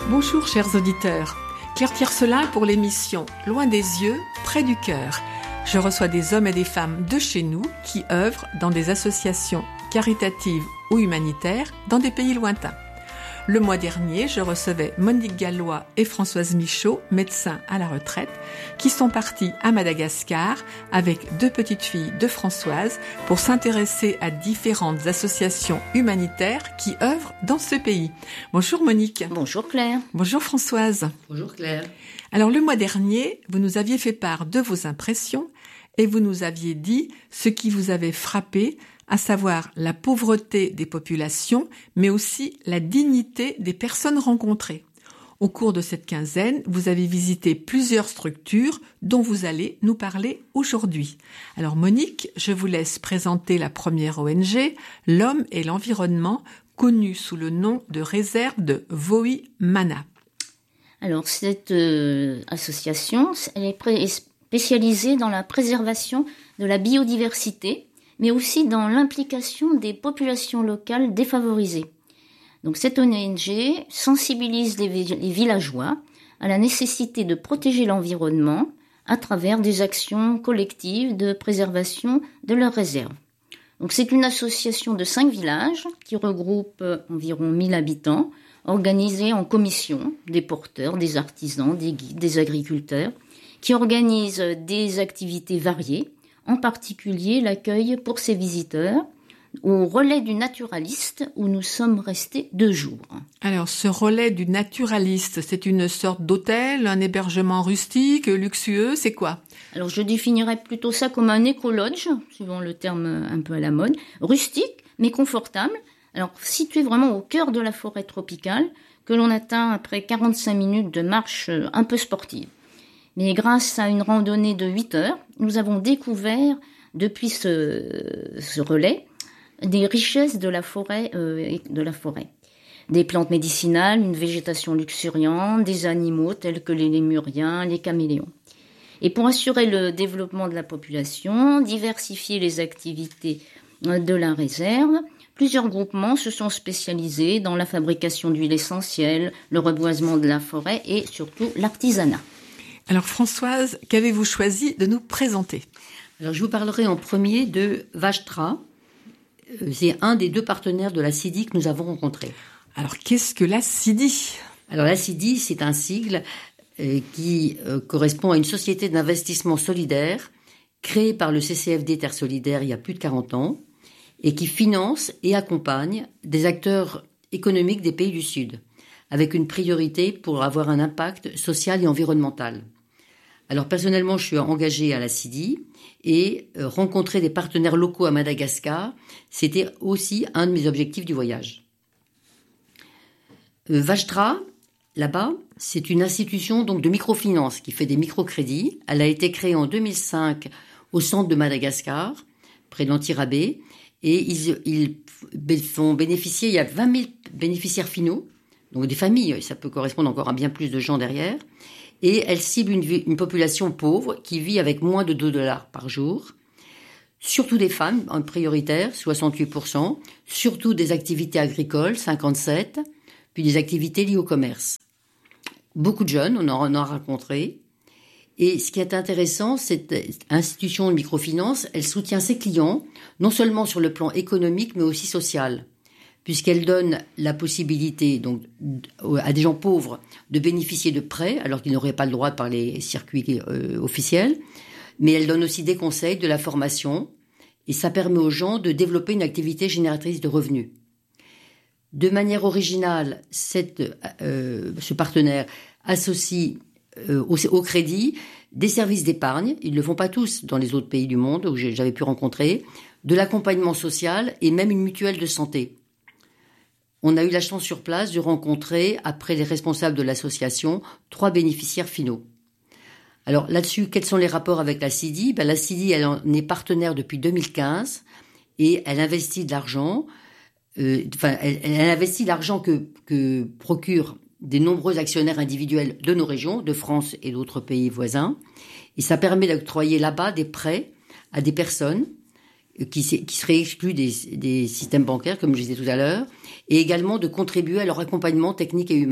Bonjour chers auditeurs, Claire Tiercelin pour l'émission Loin des yeux, près du cœur. Je reçois des hommes et des femmes de chez nous qui œuvrent dans des associations caritatives ou humanitaires dans des pays lointains. Le mois dernier, je recevais Monique Gallois et Françoise Michaud, médecins à la retraite, qui sont partis à Madagascar avec deux petites filles de Françoise pour s'intéresser à différentes associations humanitaires qui œuvrent dans ce pays. Bonjour Monique. Bonjour Claire. Bonjour Françoise. Bonjour Claire. Alors le mois dernier, vous nous aviez fait part de vos impressions et vous nous aviez dit ce qui vous avait frappé, à savoir la pauvreté des populations, mais aussi la dignité des personnes rencontrées. Au cours de cette quinzaine, vous avez visité plusieurs structures dont vous allez nous parler aujourd'hui. Alors Monique, je vous laisse présenter la première ONG, L'Homme et l'Environnement, connue sous le nom de Réserve de Voi-Mana. Alors cette association, elle est spécialisée dans la préservation de la biodiversité, mais aussi dans l'implication des populations locales défavorisées. Donc cette ONG sensibilise les villageois à la nécessité de protéger l'environnement à travers des actions collectives de préservation de leurs réserves. Donc c'est une association de 5 villages qui regroupe environ 1000 habitants, organisés en commissions, des porteurs, des artisans, des guides, des agriculteurs, qui organisent des activités variées, en particulier l'accueil pour ses visiteurs au relais du naturaliste où nous sommes restés 2 jours. Alors ce relais du naturaliste, c'est une sorte d'hôtel, un hébergement rustique, luxueux, c'est quoi? Alors je définirais plutôt ça comme un éco-lodge, suivant le terme un peu à la mode, rustique mais confortable, alors situé vraiment au cœur de la forêt tropicale que l'on atteint après 45 minutes de marche un peu sportive. Mais grâce à une randonnée de 8 heures, nous avons découvert, depuis ce relais, des richesses de la forêt. Des plantes médicinales, une végétation luxuriante, des animaux tels que les lémuriens, les caméléons. Et pour assurer le développement de la population, diversifier les activités de la réserve, plusieurs groupements se sont spécialisés dans la fabrication d'huiles essentielles, le reboisement de la forêt et surtout l'artisanat. Alors Françoise, qu'avez-vous choisi de nous présenter? Alors je vous parlerai en premier de Vajtra. C'est un des 2 partenaires de la CIDI que nous avons rencontré. Alors qu'est-ce que la CIDI? Alors la CIDI, c'est un sigle qui correspond à une société d'investissement solidaire créée par le CCFD Terre Solidaire il y a plus de 40 ans et qui finance et accompagne des acteurs économiques des pays du Sud avec une priorité pour avoir un impact social et environnemental. Alors personnellement, je suis engagée à la CIDI et rencontrer des partenaires locaux à Madagascar, c'était aussi un de mes objectifs du voyage. Vajtra, là-bas, c'est une institution donc de microfinance qui fait des microcrédits. Elle a été créée en 2005 au centre de Madagascar, près d'Antirabé, et ils font bénéficier, il y a 20 000 bénéficiaires finaux, donc des familles, ça peut correspondre encore à bien plus de gens derrière. Et elle cible une population pauvre qui vit avec moins de $2 par jour, surtout des femmes en prioritaire, 68%, surtout des activités agricoles, 57%, puis des activités liées au commerce. Beaucoup de jeunes, on en a rencontré. Et ce qui est intéressant, cette institution de microfinance, elle soutient ses clients, non seulement sur le plan économique, mais aussi social, puisqu'elle donne la possibilité donc à des gens pauvres de bénéficier de prêts, alors qu'ils n'auraient pas le droit par les circuits officiels. Mais elle donne aussi des conseils, de la formation, et ça permet aux gens de développer une activité génératrice de revenus. De manière originale, ce partenaire associe au crédit des services d'épargne, ils ne le font pas tous dans les autres pays du monde où j'avais pu rencontrer, de l'accompagnement social et même une mutuelle de santé. On a eu la chance sur place de rencontrer, après les responsables de l'association, 3 bénéficiaires finaux. Alors là-dessus, quels sont les rapports avec la CIDI? La CIDI, elle en est partenaire depuis 2015 et elle investit de l'argent. Elle investit l'argent que procurent des nombreux actionnaires individuels de nos régions, de France et d'autres pays voisins. Et ça permet d'octroyer là-bas des prêts à des personnes qui seraient exclues des systèmes bancaires, comme je disais tout à l'heure, et également de contribuer à leur accompagnement technique et humain.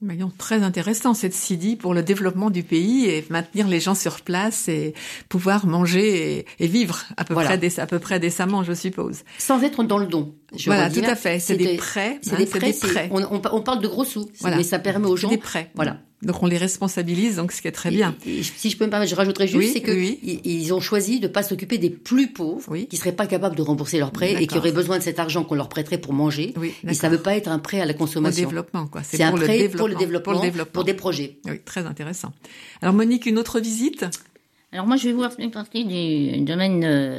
Voyons, très intéressant cette CIDI pour le développement du pays et maintenir les gens sur place et pouvoir manger et vivre à peu près décemment, je suppose. Sans être dans le don. Tout à fait. C'est des prêts. C'est des prêts. On parle de gros sous, mais ça permet aux gens. Des prêts. Voilà. Donc on les responsabilise, donc ce qui est très bien. Et si je peux me permettre, je rajouterais juste, ils ont choisi de pas s'occuper des plus pauvres, qui seraient pas capables de rembourser leurs prêts et qui auraient besoin de cet argent qu'on leur prêterait pour manger. Et ça veut pas être un prêt à la consommation. Au développement, quoi. C'est un prêt pour le développement, pour des projets. Oui, très intéressant. Alors Monique, une autre visite? Alors moi, je vais vous faire partie du domaine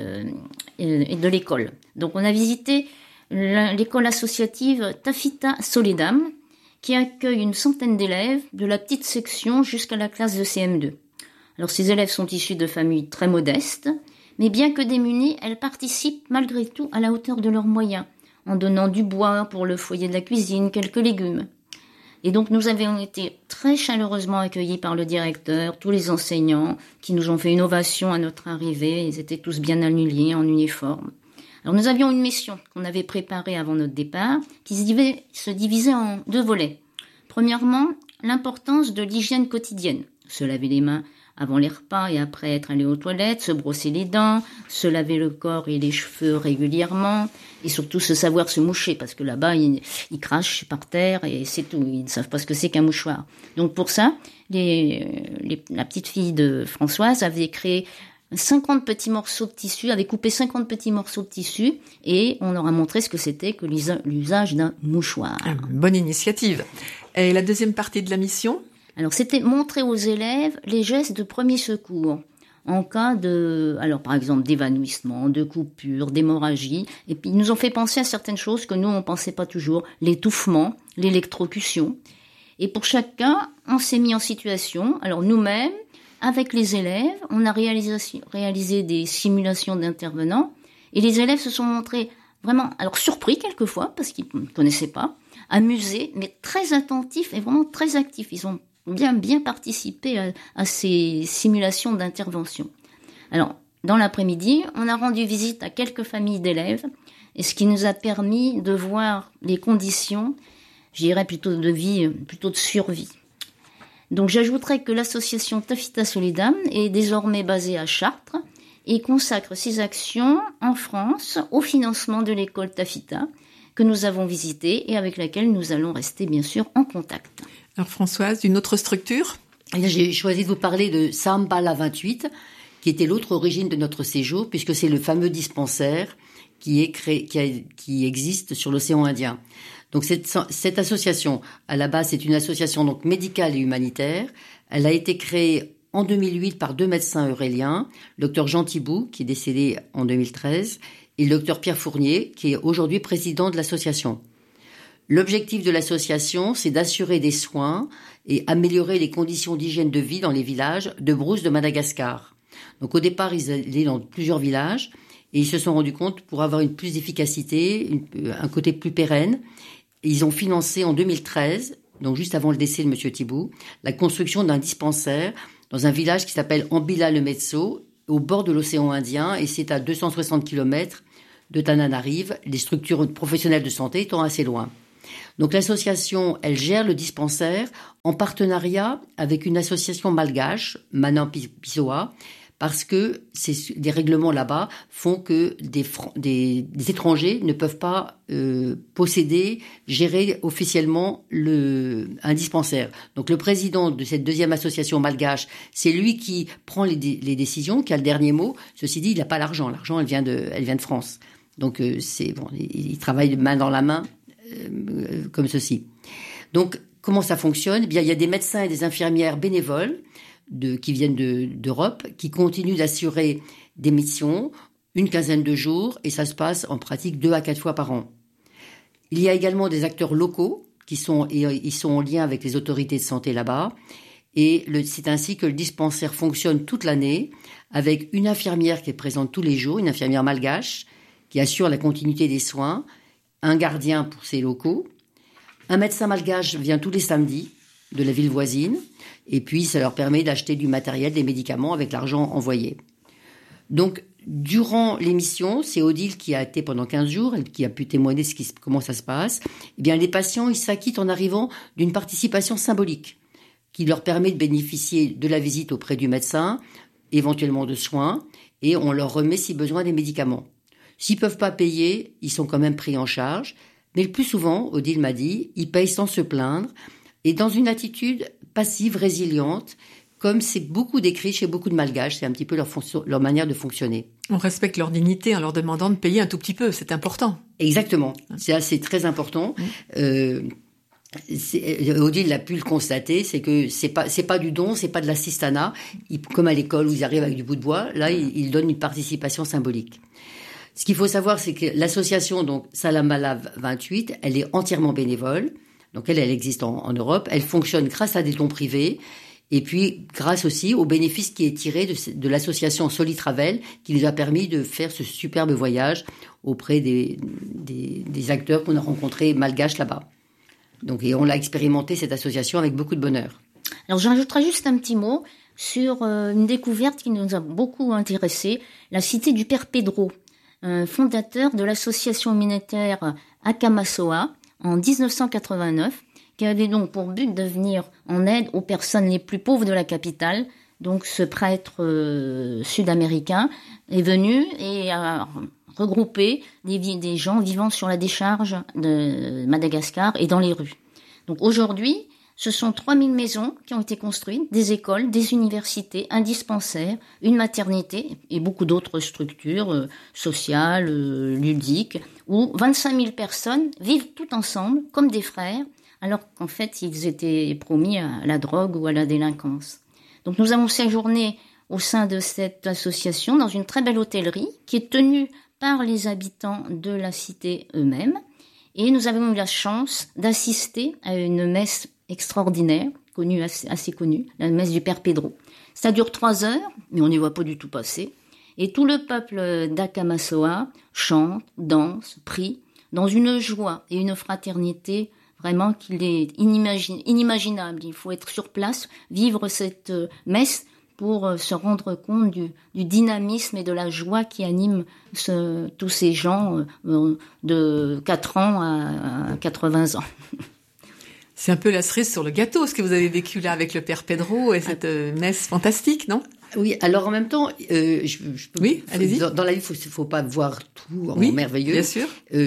de l'école. Donc on a visité l'école associative Tafita Soledam, qui accueille une centaine d'élèves de la petite section jusqu'à la classe de CM2. Alors ces élèves sont issus de familles très modestes, mais bien que démunies, elles participent malgré tout à la hauteur de leurs moyens, en donnant du bois pour le foyer de la cuisine, quelques légumes. Et donc nous avions été très chaleureusement accueillis par le directeur, tous les enseignants qui nous ont fait une ovation à notre arrivée, ils étaient tous bien alignés en uniforme. Alors nous avions une mission qu'on avait préparée avant notre départ, qui se divisait en 2 volets. Premièrement, l'importance de l'hygiène quotidienne. Se laver les mains avant les repas et après être allé aux toilettes, se brosser les dents, se laver le corps et les cheveux régulièrement, et surtout se savoir se moucher, parce que là-bas, ils crachent par terre et c'est tout. Ils ne savent pas ce que c'est qu'un mouchoir. Donc pour ça, la petite fille de Françoise avait créé 50 petits morceaux de tissu, avait coupé 50 petits morceaux de tissu et on leur a montré ce que c'était que l'usage d'un mouchoir. Bonne initiative. Et la deuxième partie de la mission ? Alors, c'était montrer aux élèves les gestes de premier secours en cas par exemple, d'évanouissement, de coupure, d'hémorragie. Et puis, ils nous ont fait penser à certaines choses que nous, on pensait pas toujours. L'étouffement, l'électrocution. Et pour chacun, on s'est mis en situation. Alors, nous-mêmes, avec les élèves, on a réalisé des simulations d'intervenants et les élèves se sont montrés vraiment, alors surpris quelquefois parce qu'ils ne connaissaient pas, amusés, mais très attentifs et vraiment très actifs. Ils ont bien participé à ces simulations d'intervention. Alors, dans l'après-midi, on a rendu visite à quelques familles d'élèves et ce qui nous a permis de voir les conditions, je dirais plutôt de vie, plutôt de survie. Donc j'ajouterais que l'association Tafita Soledam est désormais basée à Chartres et consacre ses actions en France au financement de l'école Tafita que nous avons visitée et avec laquelle nous allons rester bien sûr en contact. Alors Françoise, une autre structure ? J'ai choisi de vous parler de Sambala 28, qui était l'autre origine de notre séjour, puisque c'est le fameux dispensaire qui existe sur l'océan Indien. Donc cette association, à la base, c'est une association donc médicale et humanitaire. Elle a été créée en 2008 par 2 médecins euréliens, le docteur Jean Thibault, qui est décédé en 2013, et le docteur Pierre Fournier, qui est aujourd'hui président de l'association. L'objectif de l'association, c'est d'assurer des soins et améliorer les conditions d'hygiène de vie dans les villages de brousse de Madagascar. Donc au départ, ils allaient dans plusieurs villages et ils se sont rendus compte, pour avoir une plus d'efficacité, un côté plus pérenne, ils ont financé en 2013, donc juste avant le décès de M. Thibault, la construction d'un dispensaire dans un village qui s'appelle Ambila-le-Mezzo, au bord de l'océan Indien, et c'est à 260 km de Tananarive, les structures professionnelles de santé étant assez loin. Donc l'association, elle gère le dispensaire en partenariat avec une association malgache, Manan Pisoa, parce que des règlements là-bas font que des étrangers ne peuvent pas posséder, gérer officiellement un dispensaire. Donc le président de cette deuxième association malgache, c'est lui qui prend les décisions, qui a le dernier mot. Ceci dit, il n'a pas l'argent. L'argent, elle vient de France. Donc il travaille de main dans la main comme ceci. Donc comment ça fonctionne ? Eh bien, il y a des médecins et des infirmières bénévoles qui viennent d'Europe, qui continuent d'assurer des missions, une quinzaine de jours, et ça se passe en pratique 2 à 4 fois par an. Il y a également des acteurs locaux ils sont en lien avec les autorités de santé là-bas, et c'est ainsi que le dispensaire fonctionne toute l'année, avec une infirmière qui est présente tous les jours, une infirmière malgache, qui assure la continuité des soins, un gardien pour ces locaux, un médecin malgache vient tous les samedis de la ville voisine, et puis ça leur permet d'acheter du matériel, des médicaments avec l'argent envoyé. Donc durant l'émission, c'est Odile qui a été pendant 15 jours, qui a pu témoigner comment ça se passe. Eh bien, les patients, ils s'acquittent en arrivant d'une participation symbolique qui leur permet de bénéficier de la visite auprès du médecin, éventuellement de soins, et on leur remet si besoin des médicaments. S'ils peuvent pas payer, ils sont quand même pris en charge. Mais le plus souvent, Odile m'a dit, ils payent sans se plaindre et dans une attitude passive, résiliente, comme c'est beaucoup décrit chez beaucoup de Malgaches, c'est un petit peu leur manière de fonctionner. On respecte leur dignité en leur demandant de payer un tout petit peu, c'est important. Exactement, c'est très important. Odile a pu le constater, c'est que c'est pas du don, c'est pas de l'assistanat, comme à l'école où ils arrivent avec du bout de bois, là ils donnent une participation symbolique. Ce qu'il faut savoir, c'est que l'association donc Salamala 28, elle est entièrement bénévole, donc elle existe en Europe, elle fonctionne grâce à des dons privés. Et puis, grâce aussi au bénéfice qui est tiré de l'association Solitravel, qui nous a permis de faire ce superbe voyage auprès des acteurs qu'on a rencontrés malgaches là-bas. Donc, et on l'a expérimenté, cette association, avec beaucoup de bonheur. Alors, j'ajouterai juste un petit mot sur une découverte qui nous a beaucoup intéressés, la cité du Père Pedro, fondateur de l'association humanitaire Akamasoa en 1989, qui avait donc pour but de venir en aide aux personnes les plus pauvres de la capitale. Donc ce prêtre sud-américain est venu et a regroupé des gens vivant sur la décharge de Madagascar et dans les rues. Donc aujourd'hui, ce sont 3000 maisons qui ont été construites, des écoles, des universités, un dispensaire, une maternité et beaucoup d'autres structures sociales, ludiques, où 25 000 personnes vivent tout ensemble comme des frères, alors qu'en fait, ils étaient promis à la drogue ou à la délinquance. Donc nous avons séjourné au sein de cette association dans une très belle hôtellerie qui est tenue par les habitants de la cité eux-mêmes. Et nous avons eu la chance d'assister à une messe extraordinaire, assez connue, la messe du Père Pedro. Ça dure 3 heures, mais on n'y voit pas du tout passer. Et tout le peuple d'Akamasoa chante, danse, prie, dans une joie et une fraternité vraiment qu'il est inimaginable. Il faut être sur place, vivre cette messe pour se rendre compte du dynamisme et de la joie qui anime tous ces gens de 4 ans à 80 ans. C'est un peu la cerise sur le gâteau, ce que vous avez vécu là avec le Père Pedro et cette messe fantastique, non ? Oui, alors en même temps, je peux, oui, allez-y. Dans la vie, faut pas voir tout en oui, merveilleux. Bien sûr.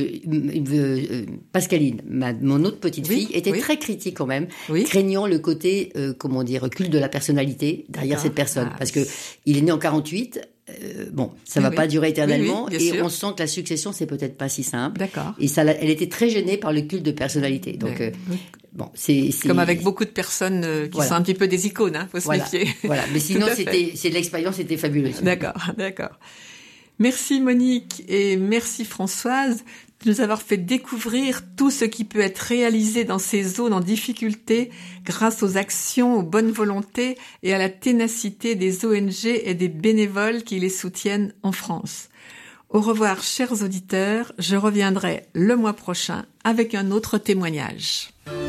Pascaline, mon autre petite fille, était très critique quand même, craignant le côté, culte de la personnalité derrière cette personne, parce que il est né en 48. Ça va pas durer éternellement, et sûr. On sent que la succession c'est peut-être pas si simple. D'accord. Et elle était très gênée par le culte de personnalité. Donc c'est comme avec beaucoup de personnes qui sont un petit peu des icônes, faut se méfier. Voilà, mais sinon c'est de l'expérience, c'était fabuleux. D'accord. Merci Monique et merci Françoise de nous avoir fait découvrir tout ce qui peut être réalisé dans ces zones en difficulté grâce aux actions, aux bonnes volontés et à la ténacité des ONG et des bénévoles qui les soutiennent en France. Au revoir chers auditeurs, je reviendrai le mois prochain avec un autre témoignage.